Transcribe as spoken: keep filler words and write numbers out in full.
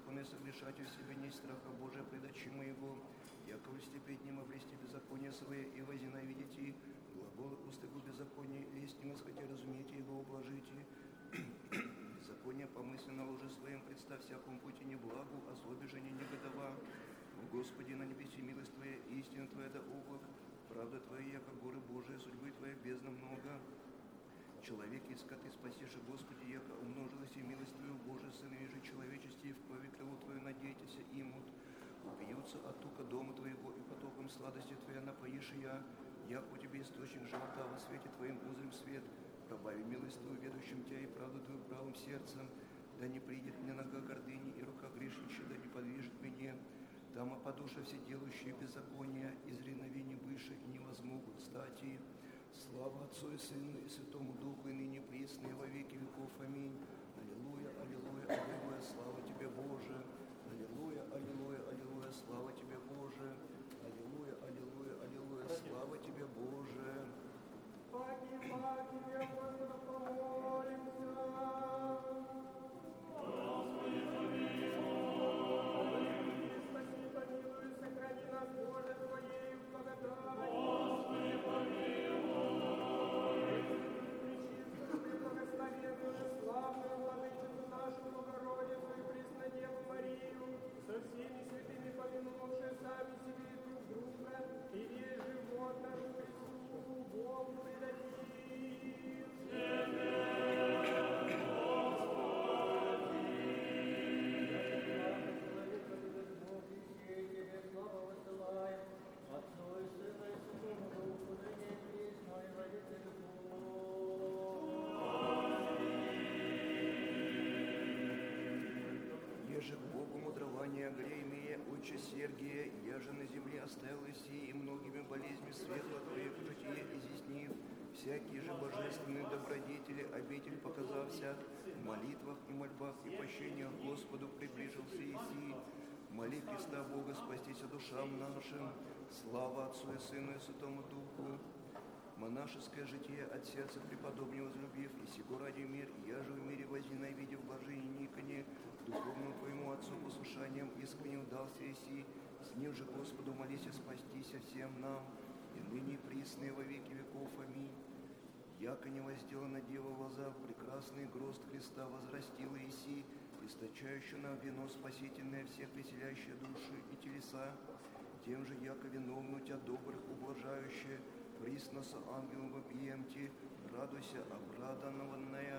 беззаконие согрешать у себя не страха Божия предачи моего, яко власти пред ним облести беззаконие свое и возненавидите, глаголы уст его беззаконие, лесть не хотя разумейте его, ублажите. Беззаконие помысленно лжи своим представь всякому пути неблагу, а злобе же не негодова. О Господи, на небесе милость Твоя, истина Твоя да облак, правда Твоя, яко горы Божия, судьбы Твоя бездна много. Человек и скоты спасишь, Господи, яко умножилась и милость Твою, Божия, Сыны же человечести, и в крови крылу Твою надейтесь, имут. Упьются от тука дома Твоего, и потоком сладости Твоя напоишь я, яко у Тебя источник живота, во свете Твоим узрим свет. Пробави милость Твою, ведущим Тебя, и правду Твою правым сердцем. Да не придет мне нога гордыни, и рука грешничая, да не подвижет мне. Там опадуша все делающие беззакония, из реновений выше и не возмогут стати. Слава Отцу и Сыну и Святому Духу, и ныне присно, и во веки веков. Аминь. Аллилуйя, аллилуйя, аллилуйя, слава Тебе, Боже. Аллилуйя, аллилуйя, аллилуйя, слава Тебе, Боже. Аллилуйя, аллилуйя, аллилуйя, слава Тебе, Боже. Паки, паки, Господа, помолимся. Господи, помилуй. Спаси, помилуй, сохрани нас, Боже, Твоей благодати. Господи, помилуй. Пречистую, преблагословенную, славную владычицу нашу Богородицу и Преснодеву Марию, со всеми святыми помянувши сами себе и друг друга, и весь живот наш Христу, Богу предадим. Еже к Богу мудрования, гре имея отче Сергия, я же на земле оставил Иси, и многими болезнями светло Твое житие изъяснив, всякие же божественные добродетели, обитель показався, в молитвах и мольбах и пощениях Господу приближился Иси. Моли Христа Бога, спастися душам нашим, слава Отцу и Сыну и Святому Духу. Монашеское житие от сердца преподобнее возлюбив, и сего ради мир, я же в мире возненавидев блажение Никоне, духовному Твоему Отцу послушанием искренне удался Иси, с ним же Господу молися спастися всем нам, и ныне присные во веки веков. Аминь. Яко не возделана Дева в глазах, прекрасный грозд Христа возрастила Иси, источающую нам вино спасительное, всех веселящие души и телеса, тем же, яко виновную Тебя добрых ублажающее, присно со ангелом вопиемте, радуйся, обраданная